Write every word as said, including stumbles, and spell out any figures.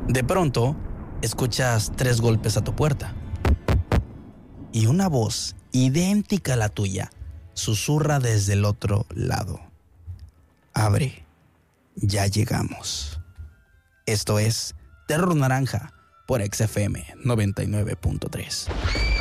De pronto, escuchas tres golpes a tu puerta. Y una voz idéntica a la tuya susurra desde el otro lado. Abre, ya llegamos. Esto es Terror Naranja por X F M noventa y nueve punto tres.